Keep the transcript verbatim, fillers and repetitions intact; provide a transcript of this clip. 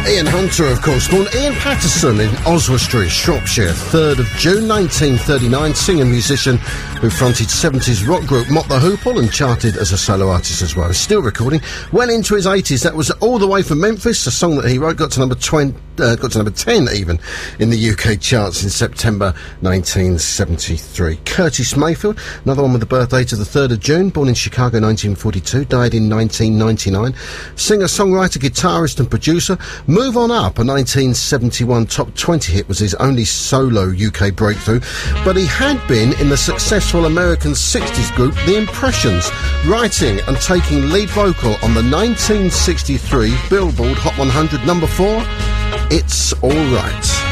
Ian Hunter, of course, born Ian Patterson in Oswestry, Shropshire, third of June nineteen thirty-nine, singer musician who fronted seventies rock group Mott the Hoople and charted as a solo artist as well. He's still recording, well into his eighties. That was All the Way from Memphis, a song that he wrote, got to number twenty, uh, got to number ten even in the U K charts in September nineteen seventy-three. Curtis Mayfield, another one with the birth date of the third of June, born in Chicago nineteen forty-two, died in nineteen ninety-nine. Singer, songwriter, guitarist and producer. Move On Up, a nineteen seventy-one top twenty hit, was his only solo U K breakthrough, but he had been in the successful American sixties group The Impressions, writing and taking lead vocal on the nineteen sixty-three Billboard Hot one hundred number four, It's All Right.